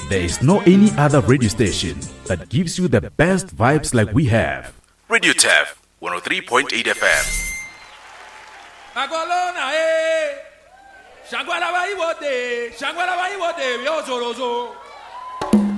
There is no any other radio station that gives you the best vibes like we have. Radio TAF 103.8 FM. Shangwala wa iwote, yo zorozo.